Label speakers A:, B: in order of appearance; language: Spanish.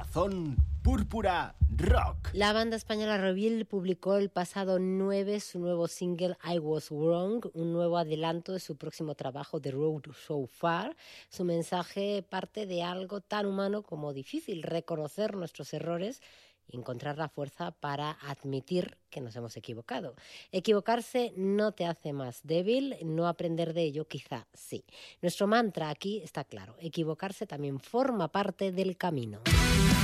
A: Corazón Púrpura Rock.
B: La banda española Reveal publicó el pasado 9 su nuevo single I Was Wrong, un nuevo adelanto de su próximo trabajo The Road So Far. Su mensaje parte de algo tan humano como difícil: reconocer nuestros errores y encontrar la fuerza para admitir que nos hemos equivocado. Equivocarse no te hace más débil, no aprender de ello quizá sí. Nuestro mantra aquí está claro: equivocarse también forma parte del camino.